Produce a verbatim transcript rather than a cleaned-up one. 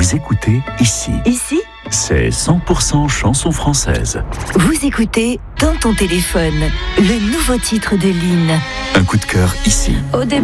Vous écoutez ici. Ici, c'est cent pour cent chanson française. Vous écoutez Dans ton téléphone, le nouveau titre de Lynn. Un coup de cœur ici. Au début